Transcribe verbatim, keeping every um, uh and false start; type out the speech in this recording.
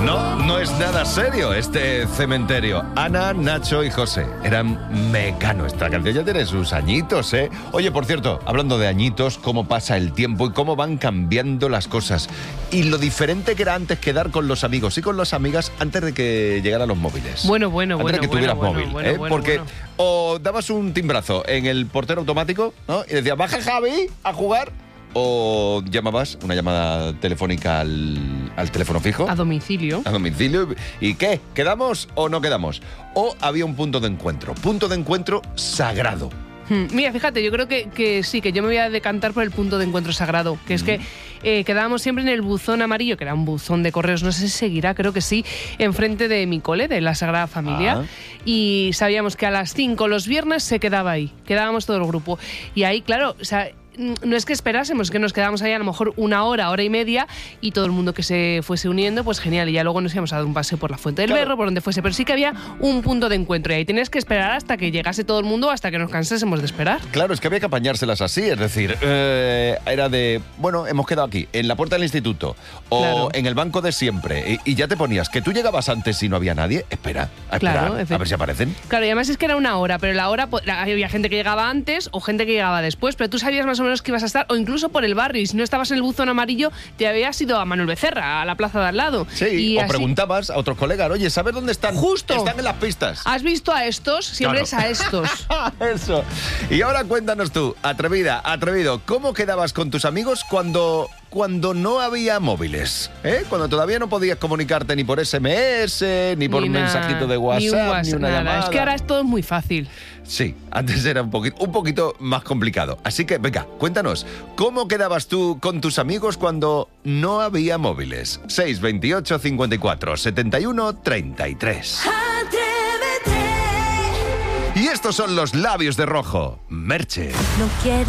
No, no es nada serio este cementerio. Ana, Nacho y José eran Mecano. Esta canción ya tiene sus añitos, ¿eh? Oye, por cierto, hablando de añitos, cómo pasa el tiempo y cómo van cambiando las cosas. Y lo diferente que era antes quedar con los amigos y con las amigas antes de que llegaran los móviles. Bueno, bueno, antes bueno. de que tuvieras bueno, móvil, bueno, ¿eh? bueno, Porque bueno. o dabas un timbrazo en el portero automático, ¿no? Y decías, baja Javi a jugar. O llamabas una llamada telefónica al, al teléfono fijo. A domicilio. A domicilio. ¿Y qué? ¿Quedamos o no quedamos? O había un punto de encuentro. Punto de encuentro sagrado. Hmm, Mira, fíjate, yo creo que, que sí, que yo me voy a decantar por el punto de encuentro sagrado, que es que eh, quedábamos siempre en el buzón amarillo, que era un buzón de correos, no sé si seguirá, creo que sí, enfrente de mi cole, de la Sagrada Familia, Ah. y sabíamos que a las cinco los viernes se quedaba ahí, quedábamos todo el grupo. Y ahí, claro, o sea, no es que esperásemos, es que nos quedábamos ahí a lo mejor una hora, hora y media, y todo el mundo que se fuese uniendo, pues genial, y ya luego nos íbamos a dar un paseo por la Fuente del Claro. Berro, por donde fuese, pero sí que había un punto de encuentro, y ahí tenías que esperar hasta que llegase todo el mundo, hasta que nos cansásemos de esperar. Claro, es que había que apañárselas así, es decir, eh, era de, bueno, hemos quedado aquí, en la puerta del instituto, o Claro. en el banco de siempre, y, y ya te ponías, que tú llegabas antes y no había nadie, espera, a Claro, esperar, efe- a ver si aparecen. Claro, y además es que era una hora, pero la hora, po- había gente que llegaba antes o gente que llegaba después, pero tú sabías más o menos que ibas a estar, o incluso por el barrio, y si no estabas en el buzón amarillo, te habías ido a Manuel Becerra, a la plaza de al lado. Sí, y o así- preguntabas a otros colegas, oye, ¿sabes dónde están? Justo. Están en las pistas. ¿Has visto a estos? Siempre Claro. es a estos. Eso. Y ahora cuéntanos tú, atrevida, atrevido, ¿cómo quedabas con tus amigos cuando, cuando no había móviles? ¿Eh? Cuando todavía no podías comunicarte ni por S M S, ni por Ni un nada, mensajito de ni un WhatsApp, ni, WhatsApp, una nada. llamada. Es que ahora es todo muy fácil. Sí, antes era un poquito, un poquito más complicado. Así que, venga, cuéntanos, ¿cómo quedabas tú con tus amigos cuando no había móviles? seis veintiocho cincuenta y cuatro setenta y uno treinta y tres. Atrévete. Y estos son los labios de rojo. Merche. No quiero